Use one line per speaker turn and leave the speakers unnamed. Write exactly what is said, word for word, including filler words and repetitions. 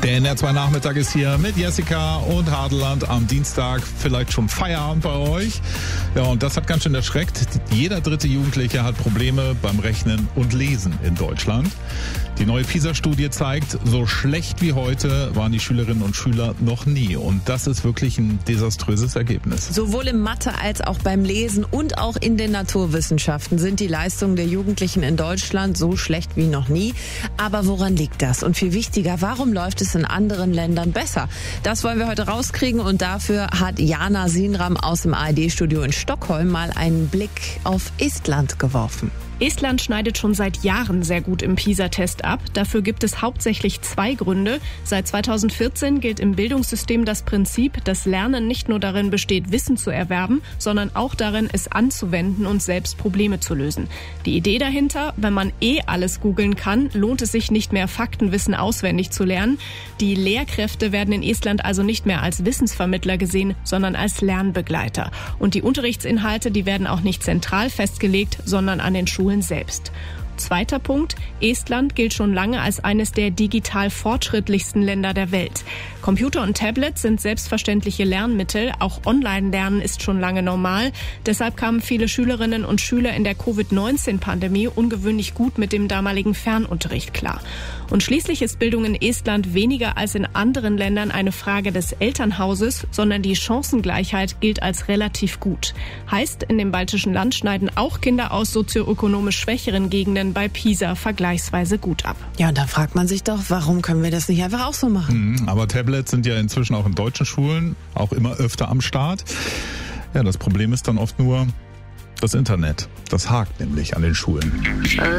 Der N R zwei Nachmittag ist hier mit Jessica und Hadeland am Dienstag. Vielleicht schon Feierabend bei euch. Ja, und das hat ganz schön erschreckt. Jeder dritte Jugendliche hat Probleme beim Rechnen und Lesen in Deutschland. Die neue PISA-Studie zeigt, so schlecht wie heute waren die Schülerinnen und Schüler noch nie. Und das ist wirklich ein desaströses Ergebnis.
Sowohl in Mathe als auch beim Lesen und auch in den Naturwissenschaften sind die Leistungen der Jugendlichen in Deutschland so schlecht wie noch nie. Aber woran liegt das? Und viel wichtiger, warum läuft es in anderen Ländern besser? Das wollen wir heute rauskriegen und dafür hat Jana Sinram aus dem A R D-Studio in Stockholm mal einen Blick auf Estland geworfen.
Estland schneidet schon seit Jahren sehr gut im PISA-Test ab. Dafür gibt es hauptsächlich zwei Gründe. Seit zweitausendvierzehn gilt im Bildungssystem das Prinzip, dass Lernen nicht nur darin besteht, Wissen zu erwerben, sondern auch darin, es anzuwenden und selbst Probleme zu lösen. Die Idee dahinter, wenn man eh alles googeln kann, lohnt es sich nicht mehr, Faktenwissen auswendig zu lernen. Die Lehrkräfte werden in Estland also nicht mehr als Wissensvermittler gesehen, sondern als Lernbegleiter. Und die Unterrichtsinhalte, die werden auch nicht zentral festgelegt, sondern an den Schulen selbst. Zweiter Punkt. Estland gilt schon lange als eines der digital fortschrittlichsten Länder der Welt. Computer und Tablets sind selbstverständliche Lernmittel. Auch Online-Lernen ist schon lange normal. Deshalb kamen viele Schülerinnen und Schüler in der Covid neunzehn Pandemie ungewöhnlich gut mit dem damaligen Fernunterricht klar. Und schließlich ist Bildung in Estland weniger als in anderen Ländern eine Frage des Elternhauses, sondern die Chancengleichheit gilt als relativ gut. Heißt, in dem baltischen Land schneiden auch Kinder aus sozioökonomisch schwächeren Gegenden bei PISA vergleichsweise gut ab.
Ja, und da fragt man sich doch, warum können wir das nicht einfach auch so machen?
Mhm, aber Tablets sind ja inzwischen auch in deutschen Schulen auch immer öfter am Start. Ja, das Problem ist dann oft nur das Internet. Das hakt nämlich an den Schulen.